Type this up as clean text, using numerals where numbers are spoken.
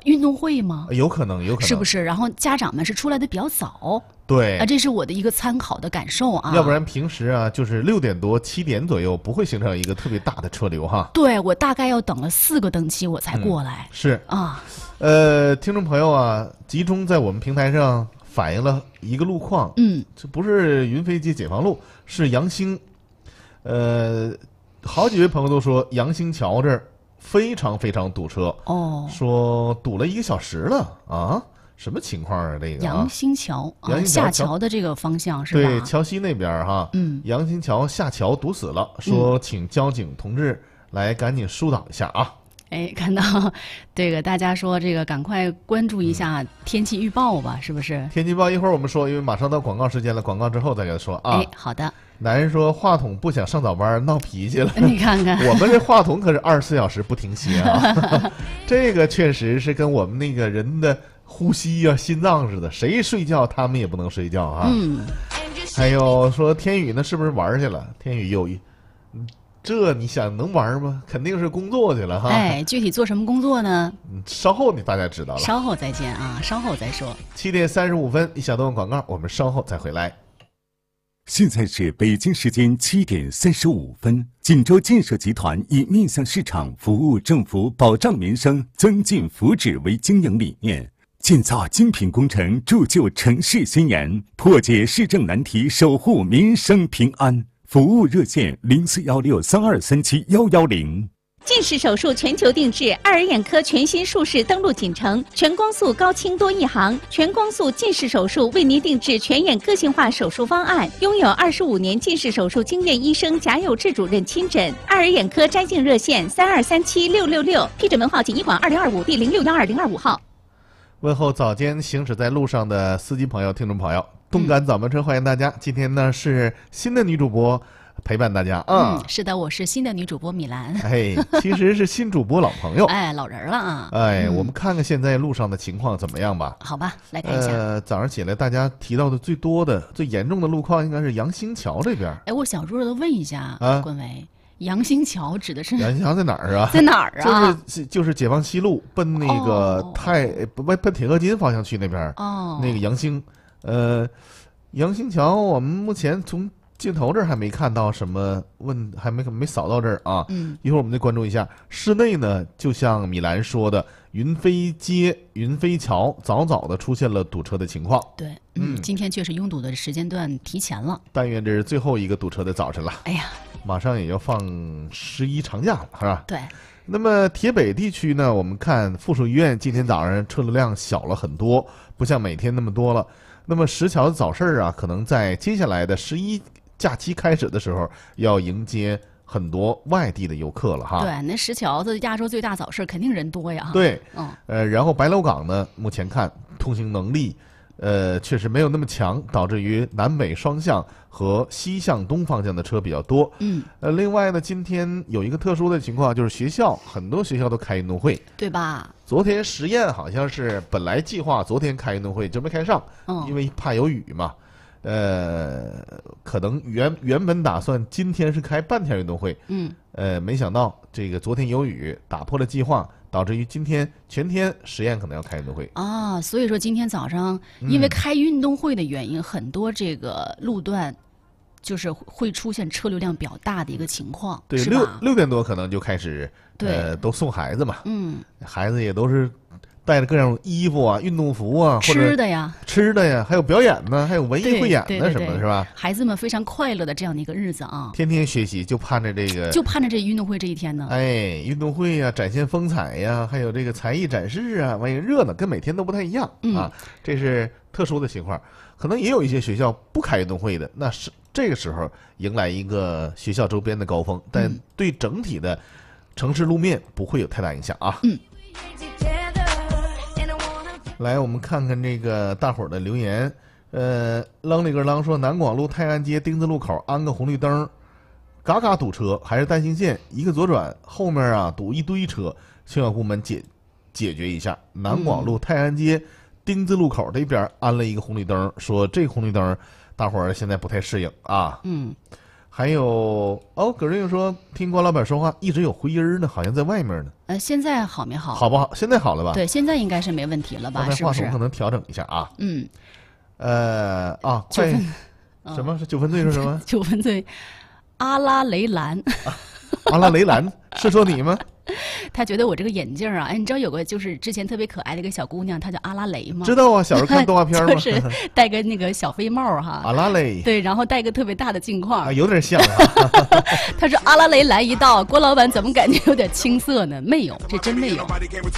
运动会吗？ 有可能，有可能， 是不是？然后家长们是出来的比较早。 对啊，这是我的一个参考的感受啊。 要不然平时啊，就是6点多、7点左右，不会形成一个特别大的车流哈。 对，我大概要等了4个登期我才过来。 是啊， 听众朋友啊，集中在我们平台上反映了一个路况。这不是云飞街解放路，是杨兴。好几位朋友都说杨兴桥这儿非常非常堵车。说堵了1个小时了啊。什么情况啊？这个杨兴桥啊， 下桥的这个方向是吧？ 对，桥西那边哈，杨兴桥下桥堵死了，说请交警同志来赶紧疏导一下啊。 哎，看到这个，大家说这个赶快关注一下天气预报吧，是不是？ 天气预报一会儿我们说，因为马上到广告时间了，广告之后再给他说啊。 哎，好的。 男人说话筒不想上早班，闹脾气了。 你看看， 我们这话筒可是24小时不停歇啊。这个确实是跟我们那个人的呼吸啊、心脏似的，谁睡觉他们也不能睡觉啊。还有说天宇呢，是不是玩去了？天宇又这你想能玩吗？肯定是工作去了哈。 哎，具体做什么工作呢？ 稍后大家知道了。 稍后再见啊，稍后再说。 7点35分，一小段广告，我们稍后再回来。 现在是北京时间7点35分。锦州建设集团以面向市场、服务政府、保障民生、增进福祉为经营理念，建造精品工程，铸就城市宣言，破解市政难题，守护民生平安。服务热线041632371110。 近视手术全球定制，爱尔眼科全新术式登陆锦城，全光速高清多一行，全光速近视手术为您定制全眼个性化手术方案，拥有25年近视手术经验医生贾有志主任亲诊。爱尔眼科摘镜热线32376666，批准门号锦医馆2025第0612-025号。 问候早间行驶在路上的司机朋友、听众朋友，动感早班车欢迎大家。今天呢是新的女主播陪伴大家啊。 是的，我是新的女主播米兰。 哎，其实是新主播老朋友。 哎，老人了啊。 哎，我们看看现在路上的情况怎么样吧。 好吧，来看一下。 早上起来大家提到的最多的、最严重的路况应该是杨兴桥这边。 哎，我小猪的问一下冠伟，杨兴桥指的是杨兴桥在哪儿啊？ 在哪儿啊？就是解放西路奔那个奔铁河津方向去那边。那个杨兴，杨兴桥，我们目前从镜头这儿还没看到什么还没扫到这儿啊。一会儿我们再关注一下。室内呢，就像米兰说的，云飞街、云飞桥早的出现了堵车的情况。 对，今天确实拥堵的时间段提前了。 但愿这是最后一个堵车的早晨了。 哎呀， 马上也要放11长假了，是吧？ 对。 那么铁北地区呢，我们看附属医院今天早上车流量小了很多，不像每天那么多了。那么石桥的早市啊，可能在接下来的11假期开始的时候，要迎接很多外地的游客了哈。 对，那石桥子亚洲最大早市肯定人多呀。 对，然后白楼港呢，目前看通行能力，确实没有那么强，导致于南北双向和西向东方向的车比较多。另外呢，今天有一个特殊的情况，就是很多学校都开运动会， 对吧？ 昨天实验好像是本来计划昨天开运动会，就没开上，因为怕有雨嘛。可能原本打算今天是开半天运动会，没想到这个昨天有雨，打破了计划，导致于今天全天实验可能要开运动会啊。所以说今天早上因为开运动会的原因，很多这个路段就是会出现车流量比较大的一个情况。 对，6点多可能就开始，都送孩子嘛，孩子也都是带着各种衣服啊、运动服啊，或者吃的呀， 还有表演呢，还有文艺汇演呢，什么的，是吧？ 孩子们非常快乐的这样的一个日子啊， 天天学习，就盼着这运动会这一天呢。 哎，运动会呀，展现风采呀，还有这个才艺展示啊，完也热闹，跟每天都不太一样啊。这是特殊的情况，可能也有一些学校不开运动会的，那是这个时候迎来一个学校周边的高峰，但对整体的城市路面不会有太大影响啊。来，我们看看这个大伙儿的留言。啷里个啷说，南广路泰安街丁字路口安个红绿灯，嘎嘎堵车，还是单行线，一个左转，后面啊堵一堆车，请有部门解决一下。南广路泰安街丁字路口这边安了一个红绿灯，说这个红绿灯大伙儿现在不太适应啊。 还有葛瑞又说听关老板说话一直有回音呢，好像在外面呢。 现在好没好？ 好不好？现在好了吧？ 对，现在应该是没问题了吧？是不是？ 话筒可能调整一下啊。 嗯。 快什么是9分醉是什么 ？9分醉，阿拉蕾兰。 阿拉蕾兰是说你吗？ 他觉得我这个眼镜啊，你知道有个就是之前特别可爱的一个小姑娘，她叫阿拉蕾吗？ 知道啊，小时候看动画片吗？ 就是戴个那个小飞帽哈。 阿拉蕾。 对，然后戴个特别大的镜框。 有点像啊。 他说阿拉蕾来一道，郭老板怎么感觉有点青涩呢？没有，这真没有。